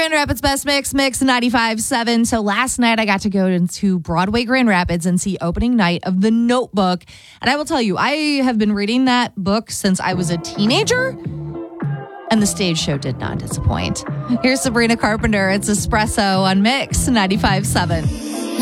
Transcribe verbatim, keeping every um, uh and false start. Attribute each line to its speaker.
Speaker 1: Grand Rapids Best Mix, Mix ninety-five point seven. So last night I got to go into Broadway Grand Rapids and see opening night of The Notebook. And I will tell you, I have been reading that book since I was a teenager, and the stage show did not disappoint. Here's Sabrina Carpenter. It's Espresso on Mix ninety-five point seven.